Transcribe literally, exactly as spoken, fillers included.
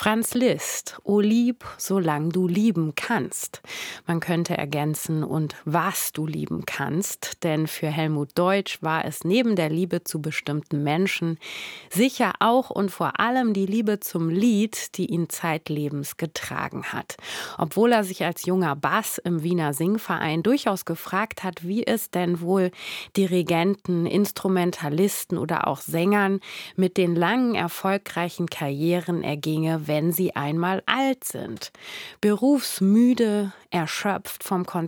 Franz Liszt, O lieb, solang du lieben kannst. Man könnte ergänzen, und was du lieben kannst, denn für Helmut Deutsch war es neben der Liebe zu bestimmten Menschen sicher auch und vor allem die Liebe zum Lied, die ihn zeitlebens getragen hat. Obwohl er sich als junger Bass im Wiener Singverein durchaus gefragt hat, wie es denn wohl Dirigenten, Instrumentalisten oder auch Sängern mit den langen, erfolgreichen Karrieren erginge, wenn sie einmal alt sind. Berufsmüde, erschöpft vom